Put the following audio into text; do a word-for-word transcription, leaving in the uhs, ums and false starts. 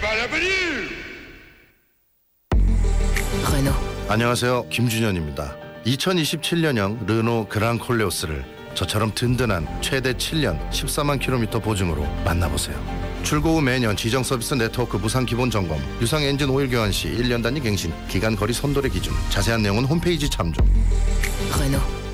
Renault. 안녕하세요, 김준현입니다. 이천이십칠년형 르노 그랑 콜레오스를 저처럼 든든한 최대 칠 년 십사만 킬로미터 보증으로 만나보세요. 출고 후 매년 지정 서비스 네트워크 무상 기본 점검, 유상 엔진 오일 교환 시 일 년 단위 갱신, 기간 거리 선도의 기준, 자세한 내용은 홈페이지 참조. Renault.